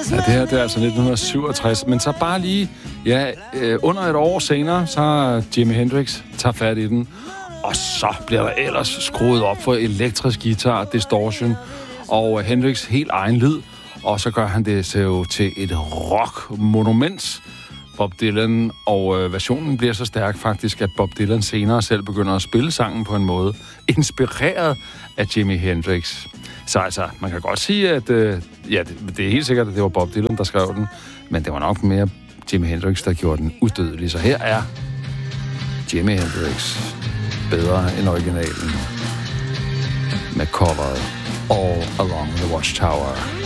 Ja, det her det er altså 1967, men så bare lige, under et år senere, så Jimi Hendrix tager fat i den, og så bliver der ellers skruet op for elektrisk guitar, distortion, og Hendrix helt egen lyd, og så gør han det så til et rock-monument, Bob Dylan, og versionen bliver så stærk faktisk, at Bob Dylan senere selv begynder at spille sangen på en måde, inspireret af Jimi Hendrix. Så altså, man kan godt sige, at det er helt sikkert, at det var Bob Dylan, der skrev den, men det var nok mere Jimi Hendrix, der gjorde den udødelig. Så her er Jimi Hendrix bedre end originalen med coveret All Along the Watchtower.